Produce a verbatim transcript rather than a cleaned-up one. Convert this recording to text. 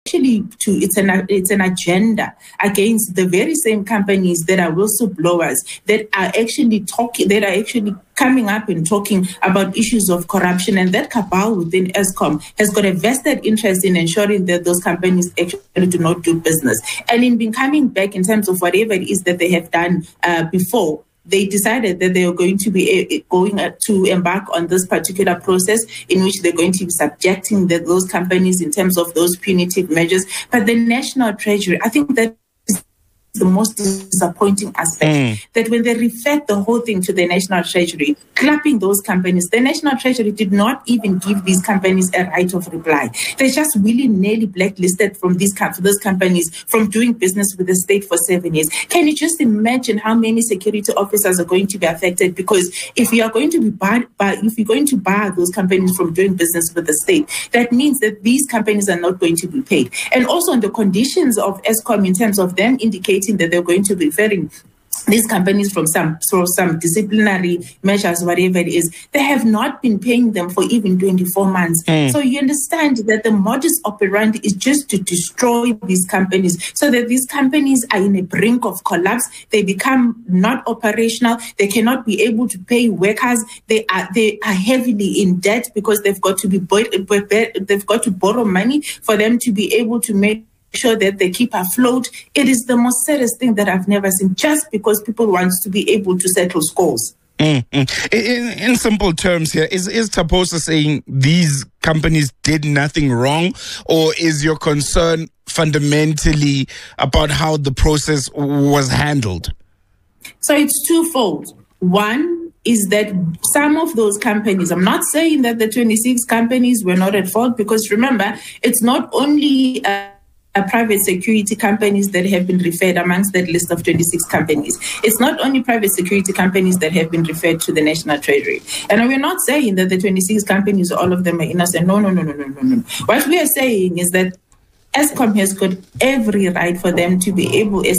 actually to it's an it's an agenda against the very same companies that are whistleblowers, that are actually talking, that are actually coming up and talking about issues of corruption, and that cabal within Eskom has got a vested interest in ensuring that those companies actually do not do business. And in being coming back in terms of whatever it is that they have done uh, before, they decided that they are going to be going to embark on this particular process in which they're going to be subjecting the, those companies in terms of those punitive measures. But the National Treasury, I think that the most disappointing aspect, mm. that when they referred the whole thing to the National Treasury, clapping those companies, the National Treasury did not even give these companies a right of reply. They just willy-nilly blacklisted from these those companies from doing business with the state for seven years. Can you just imagine how many security officers are going to be affected? Because if you are going to be barred, if you're going to bar those companies from doing business with the state, that means that these companies are not going to be paid. And also on the conditions of Eskom in terms of them indicating that they're going to be referring these companies from some from some disciplinary measures, whatever it is, they have not been paying them for even twenty-four months. Mm. So you understand that the modus operandi is just to destroy these companies, so that these companies are in a brink of collapse. They become not operational. They cannot be able to pay workers. They are they are heavily in debt because they've got to be they've got to borrow money for them to be able to make sure that they keep afloat. It is the most saddest thing that I've never seen, just because people want to be able to settle scores. Mm-hmm. In, in simple terms here, is, is Taposa saying these companies did nothing wrong, or is your concern fundamentally about how the process was handled? So it's twofold. One is that some of those companies, I'm not saying that the twenty-six companies were not at fault, because remember, it's not only uh, private security companies that have been referred amongst that list of twenty-six companies. It's not only private security companies that have been referred to the National Treasury. And we're not saying that the twenty-six companies, all of them are innocent. No, no, no, no, no, no, no. What we are saying is that Eskom has got every right for them to be able